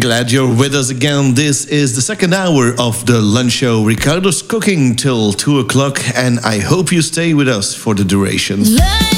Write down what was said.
glad you're with us again. This is the second hour of the lunch show. Ricardo's cooking till 2 o'clock, and I hope you stay with us for the duration.